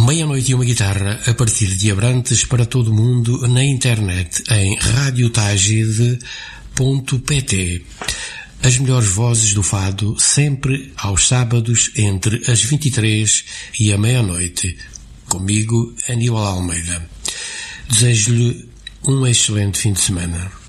Meia-noite e uma guitarra a partir de Abrantes para todo o mundo na internet em radiotagide.pt. As melhores vozes do fado sempre aos sábados entre as 23 e a meia-noite. Comigo, Aníbal Almeida. Desejo-lhe um excelente fim de semana.